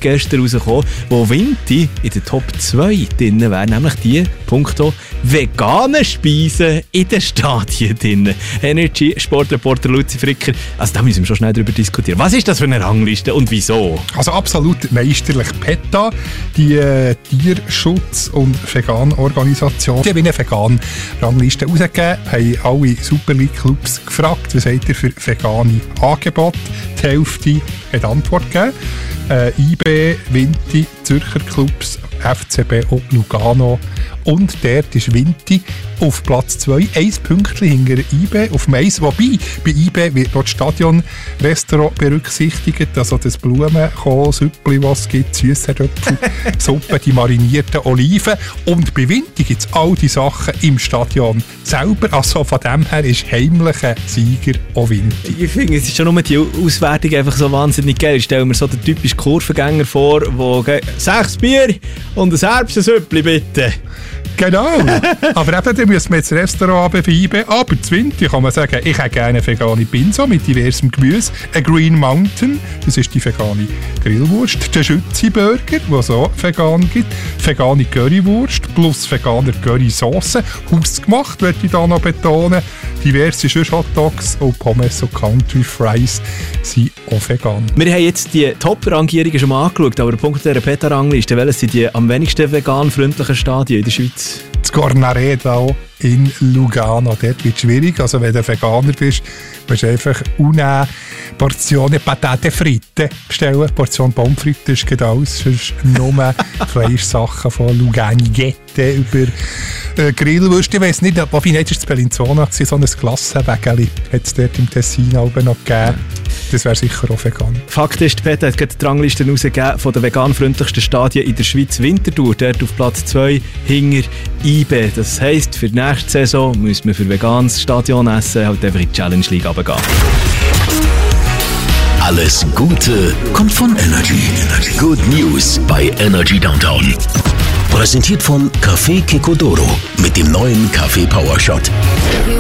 gestern rausgekommen, wo Vinti in der Top 2 drin wäre, nämlich die punkto vegane Speisen in den Stadien drin. Energy Sportreporter Luzi Fricker, also da müssen wir schon schnell darüber diskutieren. Was ist das für eine Rangliste und wieso? Also absolut meisterlich. PETA, die Tierschutz- und Vegan-Organisation, die haben eine Vegan-Rangliste rausgegeben, haben alle Super League-Clubs gefragt, was habt ihr für vegane Angebote? Die Hälfte hat Antwort gegeben. IB, Vinti, Zürcher Clubs, FCB und Lugano. Und dort ist Vinti auf Platz 2, 1 Pünktchen hinter IB auf dem 1. Wobei, bei IB wird das Stadion-Restaurant berücksichtigt, also das Blumenkohl, Süppli, was es gibt, Süsseröpfel, Suppe, die marinierten Oliven. Und bei Vinti gibt es all die Sachen im Stadion selber. Also von dem her ist heimlicher Sieger auch Vinti. Ich finde, es ist schon nur die Auswertung einfach so wahnsinnig geil. Ich stelle mir so den typischen Kurvengänger vor, der 6 Bier und ein Erbsensüppli bitte. Genau. Aber eben, dann müssen wir jetzt das Restaurant befieben. Aber zu Vinti kann man sagen, ich hätte gerne eine vegane Pinso mit diversem Gemüse. Ein Green Mountain, das ist die vegane Grillwurst. Der Schützi-Burger, den es auch vegan gibt. Vegane Currywurst plus veganer Currysoße. Hausgemacht, möchte ich da noch betonen. Diverse Hotdogs und Pommes und Country Fries sind auch vegan. Wir haben jetzt die Top-Rangierungen schon mal angeschaut, aber der Punkt der PETA-Rangliste, welches sind die am wenigsten vegan-freundlichen Stadien in der Schweiz? Das Cornaredo in Lugano, dort wird es schwierig. Also wenn du Veganer bist, musst du einfach eine Portion Patate fritte bestellen. Eine Portion Pommes frites ist geht alles. Sonst nur Fleischsachen von Luganighette über Grillwürste. Ich weiss nicht, ob ich nicht, das Bellinzona war, so ein Glassenwägeli hat es dort im Tessin noch gegeben. Das wäre sicher auch vegan. Fakt ist, die PETA hat gerade die Rangliste rausgegeben von den vegan-freundlichsten Stadien in der Schweiz. Winterthur, dort auf Platz 2, hinter IB. Das heisst, für die nächste Saison müssen wir für veganes Stadion essen, halt einfach in die Challenge League runtergehen. Alles Gute kommt von Energy. Good News bei Energy Downtown. Präsentiert von Café Kekodoro mit dem neuen Kaffee Power Shot.